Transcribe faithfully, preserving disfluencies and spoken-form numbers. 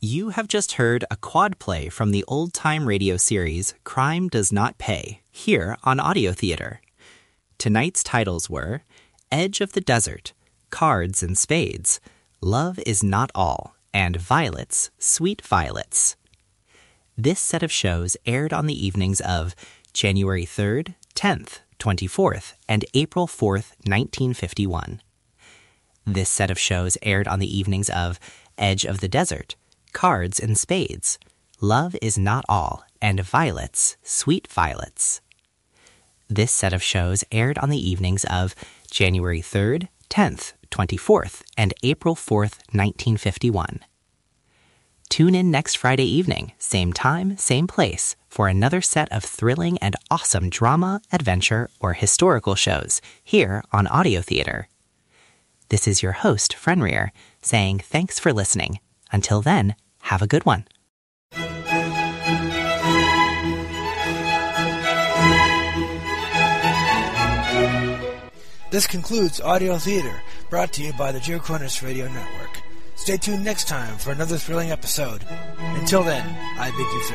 You have just heard a quad play from the old-time radio series Crime Does Not Pay, here on Audio Theater. Tonight's titles were Edge of the Desert, Cards and Spades, Love is Not All, and Violets, Sweet Violets. This set of shows aired on the evenings of January third, tenth, twenty-fourth, and April fourth, nineteen fifty-one. This set of shows aired on the evenings of Edge of the Desert, Cards and Spades, Love is Not All, and Violets, Sweet Violets. This set of shows aired on the evenings of January third, tenth, twenty-fourth, and April fourth, nineteen fifty-one. Tune in next Friday evening, same time, same place, for another set of thrilling and awesome drama, adventure, or historical shows here on Audio Theater. This is your host, Fenrir, saying thanks for listening. Until then, have a good one. This concludes Audio Theater, brought to you by the Joe Cornish Radio Network. Stay tuned next time for another thrilling episode. Until then, I bid you farewell.